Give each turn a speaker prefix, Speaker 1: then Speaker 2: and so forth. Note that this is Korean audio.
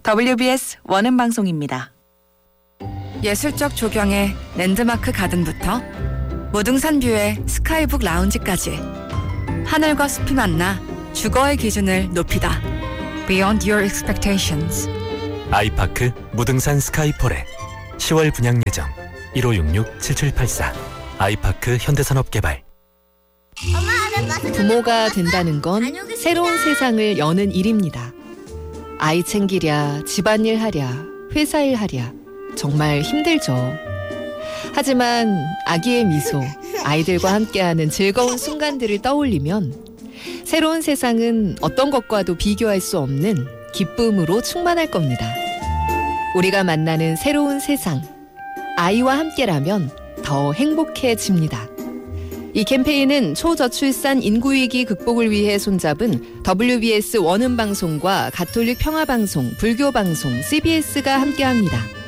Speaker 1: WBS 원음 방송입니다.
Speaker 2: 예술적 조경의 랜드마크 가든부터 무등산 뷰의 스카이북 라운지까지 하늘과 숲이 만나 주거의 기준을 높이다. Beyond your expectations.
Speaker 3: 아이파크 무등산 스카이폴에 10월 분양 예정 1566-7784 아이파크 현대산업개발.
Speaker 4: 부모가 된다는 건 새로운 세상을 여는 일입니다. 아이 챙기랴, 집안일 하랴, 회사일 하랴 정말 힘들죠. 하지만 아기의 미소, 아이들과 함께하는 즐거운 순간들을 떠올리면 새로운 세상은 어떤 것과도 비교할 수 없는 기쁨으로 충만할 겁니다. 우리가 만나는 새로운 세상, 아이와 함께라면 더 행복해집니다. 이 캠페인은 초저출산 인구위기 극복을 위해 손잡은 WBS 원음방송과 가톨릭 평화방송, 불교방송, CBS가 함께합니다.